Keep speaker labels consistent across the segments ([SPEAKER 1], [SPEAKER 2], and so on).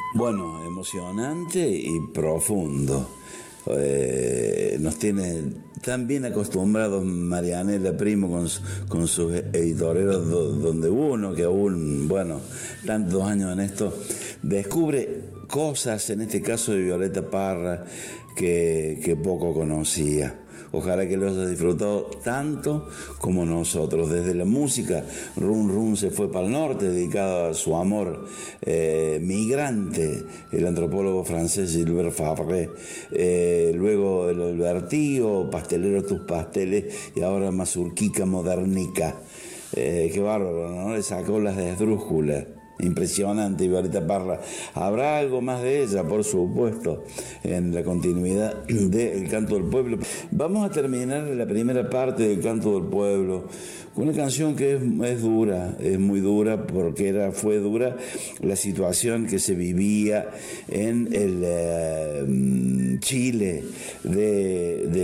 [SPEAKER 1] Bueno, emocionante y profundo. Nos tiene tan bien acostumbrados Marianela Primo con sus editoriales donde uno, que aún, bueno, tantos años en esto, descubre cosas, en este caso de Violeta Parra, que poco conocía. Ojalá que lo haya disfrutado tanto como nosotros. Desde la música, Run Run se fue para el norte, dedicado a su amor migrante, el antropólogo francés Gilbert Fabre. Luego el Albertío, Pastelero tus pasteles, y ahora Mazurquica Modernica. Qué bárbaro, ¿no? Le sacó las de esdrújula. Impresionante, Violeta Parra. Habrá algo más de ella, por supuesto, en la continuidad del Canto del Pueblo. Vamos a terminar la primera parte del Canto del Pueblo con una canción que es dura, es muy dura, porque fue dura la situación que se vivía en el Chile de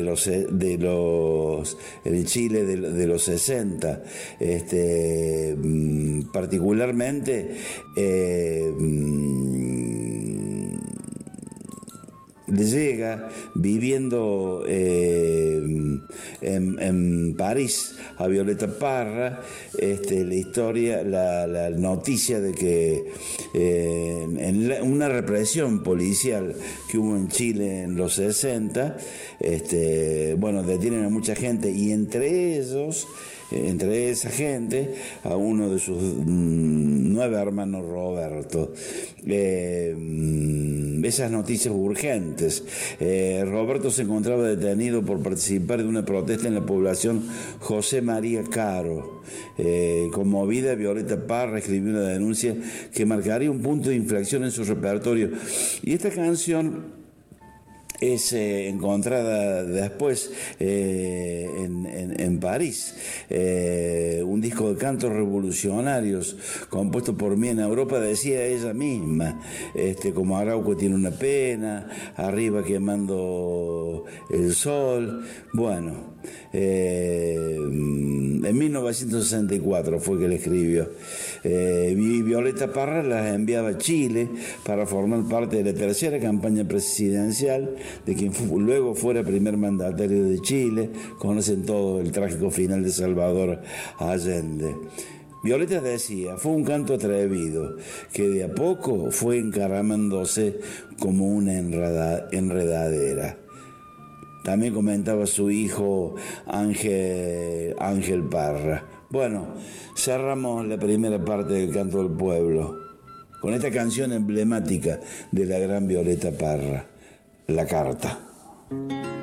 [SPEAKER 1] los 60, particularmente le llega viviendo en París a Violeta Parra la historia, la noticia de que una represión policial que hubo en Chile en los 60, detienen a mucha gente, y entre esa gente, a uno de sus 9 hermanos, Roberto. Esas noticias urgentes. Roberto se encontraba detenido por participar de una protesta en la población José María Caro. Conmovida, Violeta Parra escribió una denuncia que marcaría un punto de inflexión en su repertorio. Y esta canción es encontrada después en París, un disco de cantos revolucionarios compuesto por mí en Europa. Decía ella misma, como Arauco tiene una pena, arriba quemando el sol. Bueno, en 1964 fue que le escribió. Violeta Parra las enviaba a Chile para formar parte de la tercera campaña presidencial de quien luego fuera primer mandatario de Chile. Conocen todo el trágico final de Salvador Allende. Violeta decía, fue un canto atrevido que de a poco fue encaramándose como una enredadera. También comentaba su hijo Ángel Parra. Bueno, cerramos la primera parte del Canto del Pueblo con esta canción emblemática de la gran Violeta Parra, La Carta.